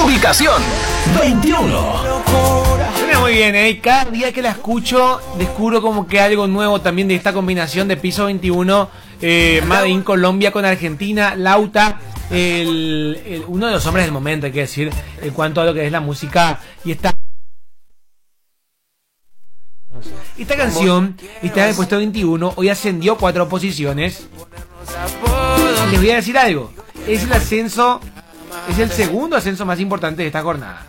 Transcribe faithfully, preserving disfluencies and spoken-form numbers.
Ubicación veintiuno. Suena muy bien, ¿eh? Cada día que la escucho descubro como que algo nuevo también de esta combinación de Piso veintiuno, eh, Made in Colombia con Argentina, Lauta, el, el, uno de los hombres del momento, hay que decir, en cuanto a lo que es la música. Y esta, esta canción está en el puesto veintiuno, hoy ascendió cuatro posiciones. Les voy a decir algo, es el ascenso, es el segundo ascenso más importante de esta jornada.